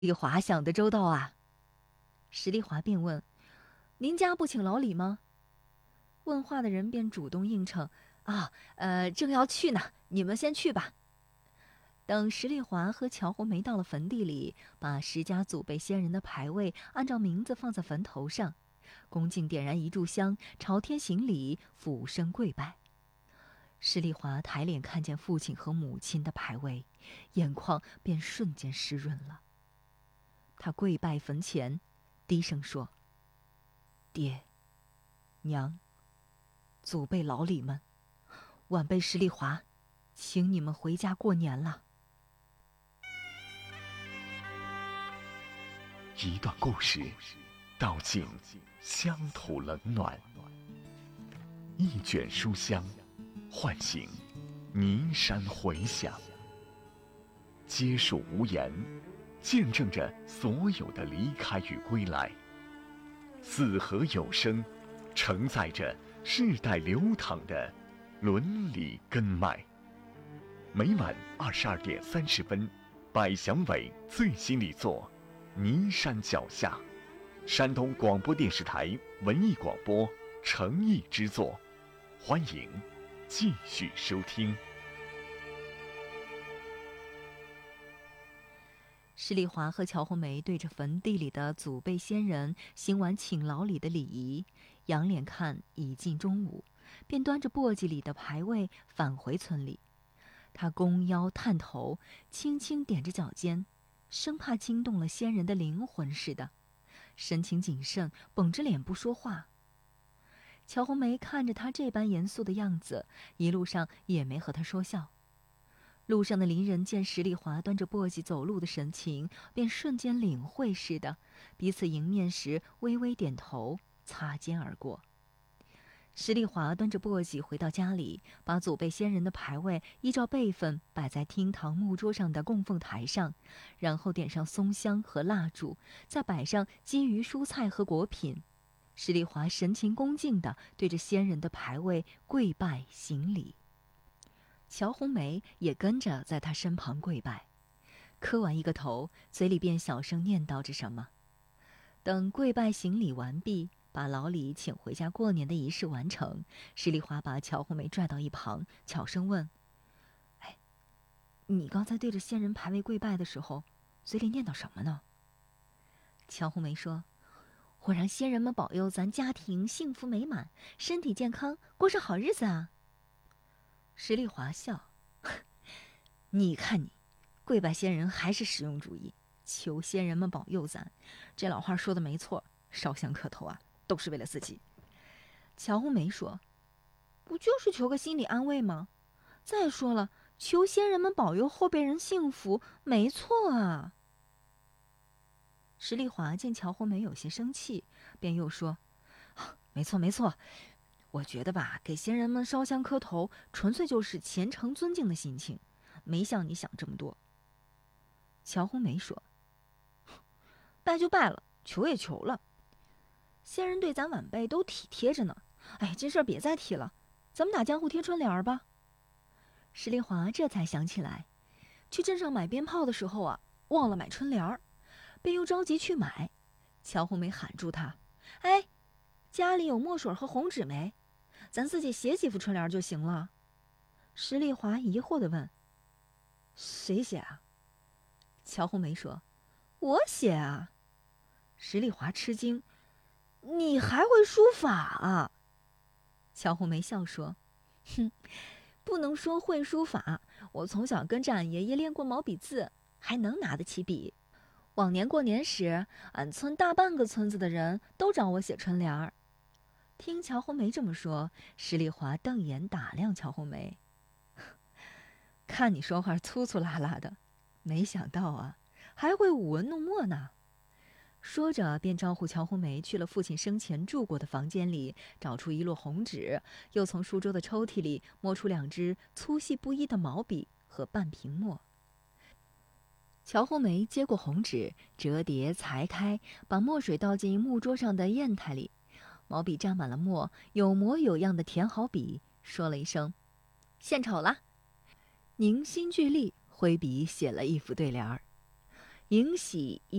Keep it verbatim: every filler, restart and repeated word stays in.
丽华想得周到啊。石丽华便问：“您家不请老李吗？”问话的人便主动应承：“啊，呃，正要去呢，你们先去吧。”等石丽华和乔红梅到了坟地里，把石家祖辈先人的牌位按照名字放在坟头上，恭敬点燃一炷香，朝天行礼，俯身跪拜。石丽华抬脸看见父亲和母亲的牌位，眼眶便瞬间湿润了。他跪拜坟前，低声说：“爹、娘、祖辈老李们，晚辈石丽华，请你们回家过年了。” 一段故事，道尽乡土冷暖；一卷书香，唤醒尼山回响。皆属无言，见证着所有的离开与归来。四合有声，承载着世代流淌的伦理根脉。每晚二十二点三十分，百祥伟最新力作《尼山脚下》，山东广播电视台文艺广播诚意之作，欢迎继续收听。 石丽华和乔红梅对着坟地里的祖辈先人行完请老礼的礼仪，仰脸看已近中午，便端着簸箕里的牌位返回村里。他弓腰探头，轻轻点着脚尖，生怕惊动了先人的灵魂似的，神情谨慎，绷着脸不说话。乔红梅看着他这般严肃的样子，一路上也没和他说笑。路上的邻人见石丽华端着簸箕走路的神情，便瞬间领会似的，彼此迎面时微微点头，擦肩而过。石丽华端着簸箕回到家里，把祖辈先人的牌位依照辈分摆在厅堂木桌上的供奉台上，然后点上松香和蜡烛，再摆上鲫鱼蔬菜和果品。石丽华神情恭敬地对着先人的牌位跪拜行礼。乔红梅也跟着在他身旁跪拜，磕完一个头，嘴里便小声念叨着什么。等跪拜行礼完毕，把老李请回家过年的仪式完成，石丽华把乔红梅拽到一旁，悄声问：“哎，你刚才对着先人牌位跪拜的时候，嘴里念叨什么呢？”乔红梅说：“我让先人们保佑咱家庭幸福美满，身体健康，过上好日子啊。”石丽华笑：“你看你，跪拜先人还是实用主义，求先人们保佑咱。这老话说的没错，烧香磕头啊，都是为了自己。”乔红梅说：“不就是求个心理安慰吗？再说了，求先人们保佑后辈人幸福，没错啊。”石丽华见乔红梅有些生气，便又说：“啊，没错没错。我觉得吧，给先人们烧香磕头，纯粹就是虔诚尊敬的心情，没像你想这么多。”乔红梅说：“拜就拜了，求也求了，先人对咱晚辈都体贴着呢。哎，这事儿别再提了，咱们打江湖贴春联吧。”石丽华这才想起来，去镇上买鞭炮的时候啊，忘了买春联儿，便又着急去买。乔红梅喊住他：“哎，家里有墨水和红纸没？咱自己写几副春联就行了。”石丽华疑惑地问：“谁写啊？”乔红梅说：“我写啊。”石丽华吃惊：“你还会书法啊？”乔红梅笑说：“哼，不能说会书法，我从小跟着俺爷爷练过毛笔字，还能拿得起笔。往年过年时，俺村大半个村子的人都找我写春联儿。”听乔红梅这么说，石丽华瞪眼打量乔红梅：“看你说话粗粗拉拉的，没想到啊，还会舞文弄墨呢。”说着便招呼乔红梅去了父亲生前住过的房间里，找出一摞红纸，又从书桌的抽屉里摸出两支粗细不一的毛笔和半瓶墨。乔红梅接过红纸，折叠裁开，把墨水倒进木桌上的砚台里，毛笔沾满了墨，有模有样的填好笔，说了一声：“献丑了。”凝心聚力，挥笔写了一副对联儿。 迎喜